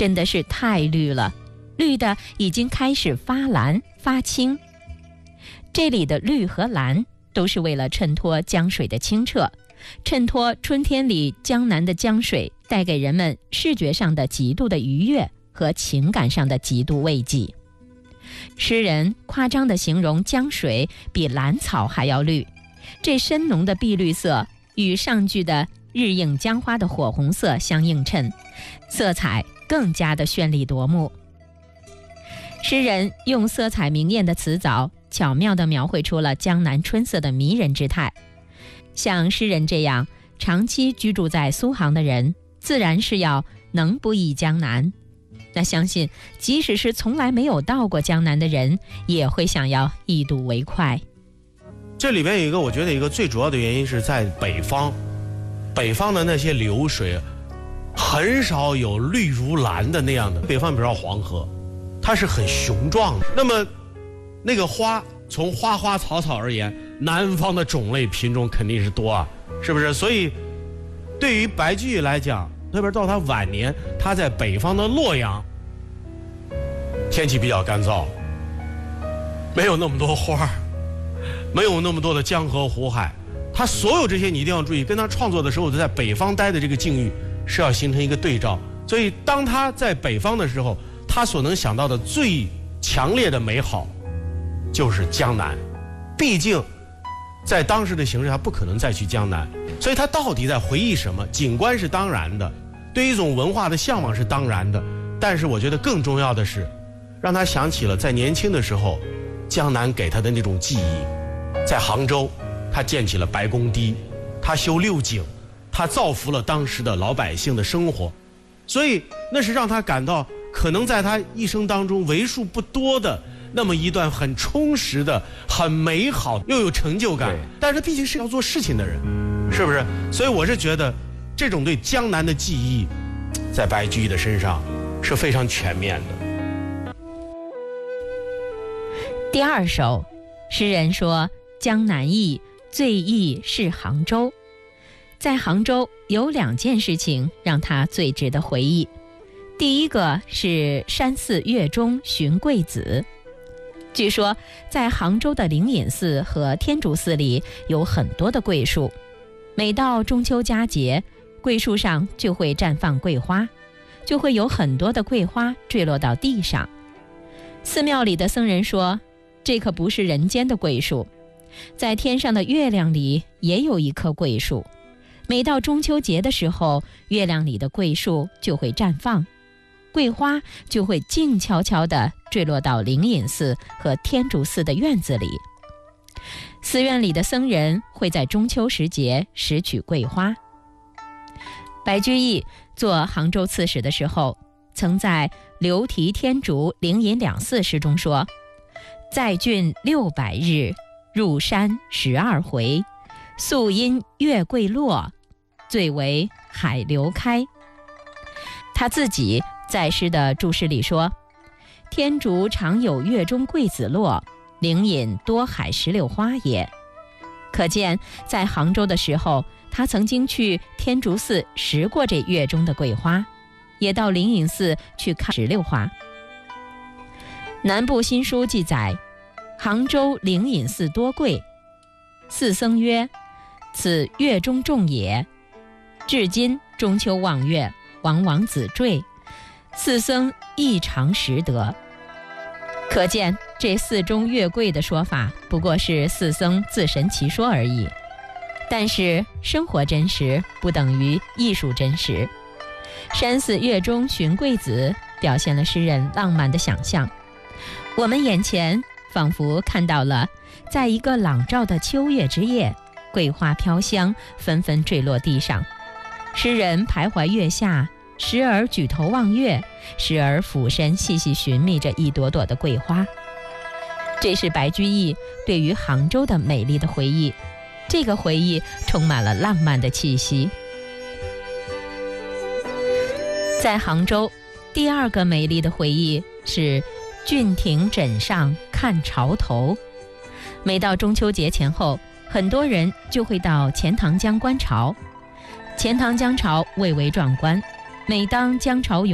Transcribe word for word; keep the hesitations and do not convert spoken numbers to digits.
真的是太绿了，绿的已经开始发蓝发青。这里的绿和蓝都是为了衬托江水的清澈，衬托春天里江南的江水带给人们视觉上的极度的愉悦和情感上的极度慰藉。诗人夸张地形容江水比蓝草还要绿，这深浓的碧绿色与上句的日映江花的火红色相映衬，色彩更加的绚丽夺目。诗人用色彩明艳的词藻巧妙地描绘出了江南春色的迷人之态。像诗人这样长期居住在苏杭的人，自然是要能不忆江南。那相信即使是从来没有到过江南的人，也会想要一睹为快。 这里边有一个，我觉得一个最主要的原因是在北方，北方的那些流水很少有绿如蓝的那样的。北方比如说黄河，它是很雄壮的。那么那个花，从花花草草而言，南方的种类品种肯定是多啊，是不是？所以对于白居易来讲，特别到他晚年，他在北方的洛阳，天气比较干燥，没有那么多花，没有那么多的江河湖海，他所有这些你一定要注意，跟他创作的时候在北方待的这个境遇是要形成一个对照。所以当他在北方的时候，他所能想到的最强烈的美好就是江南。毕竟在当时的形势他不可能再去江南，所以他到底在回忆什么？景观是当然的，对于一种文化的向往是当然的，但是我觉得更重要的是让他想起了在年轻的时候江南给他的那种记忆。在杭州他建起了白公堤，他修六井，他造福了当时的老百姓的生活，所以那是让他感到可能在他一生当中为数不多的那么一段很充实的、很美好又有成就感。但是他毕竟是要做事情的人，是不是？所以我是觉得这种对江南的记忆在白居易的身上是非常全面的。 第二首，诗人说江南忆，最忆是杭州。在杭州有两件事情让他最值得回忆。第一个是山寺月中寻桂子。据说在杭州的灵隐寺和天竺寺里有很多的桂树，每到中秋佳节，桂树上就会绽放桂花，就会有很多的桂花坠落到地上。寺庙里的僧人说，这可不是人间的桂树，在天上的月亮里也有一棵桂树，每到中秋节的时候，月亮里的桂树就会绽放，桂花就会静悄悄地坠落到灵隐寺和天竺寺的院子里。寺院里的僧人会在中秋时节拾取桂花。白居易做杭州刺史的时候，曾在流题天竺灵隐两寺诗中说，在郡六百日，入山十二回，宿因月桂落，最为海流开。他自己在诗的注释里说，天竺常有月中桂子落，灵隐多海石榴花也。可见在杭州的时候，他曾经去天竺寺拾过这月中的桂花，也到灵隐寺去看石榴花。南部新书记载，杭州灵隐寺多桂，寺僧曰，此月中种也，至今中秋望月，往往子坠，寺僧亦常识得。可见这寺中月桂的说法不过是寺僧自神其说而已。但是生活真实不等于艺术真实。山寺月中寻桂子表现了诗人浪漫的想象。我们眼前仿佛看到了在一个朗照的秋月之夜，桂花飘香，纷纷坠落地上。诗人徘徊月下，时而举头望月，时而俯身细细寻觅着一朵朵的桂花。这是白居易对于杭州的美丽的回忆，这个回忆充满了浪漫的气息。在杭州，第二个美丽的回忆是郡亭枕上看潮头。每到中秋节前后，很多人就会到钱塘江观潮。钱塘江潮蔚为壮观，每当江潮涌